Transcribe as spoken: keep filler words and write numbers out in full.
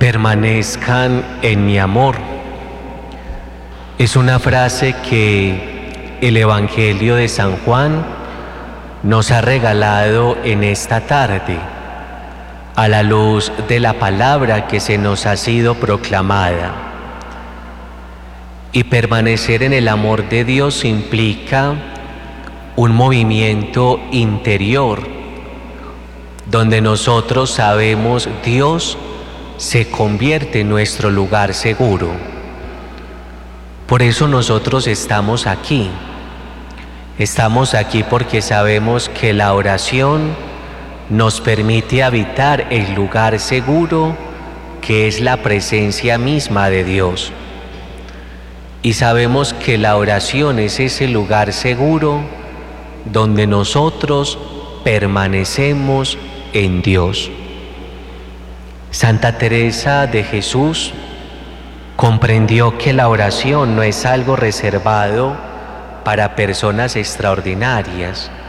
permanezcan en mi amor. Es una frase que el Evangelio de San Juan nos ha regalado en esta tarde, a la luz de la palabra que se nos ha sido proclamada. Y permanecer en el amor de Dios implica un movimiento interior, donde nosotros sabemos Dios se convierte en nuestro lugar seguro. Por eso nosotros estamos aquí. Estamos aquí porque sabemos que la oración nos permite habitar el lugar seguro que es la presencia misma de Dios. Y sabemos que la oración es ese lugar seguro donde nosotros permanecemos en Dios. Santa Teresa de Jesús comprendió que la oración no es algo reservado para personas extraordinarias,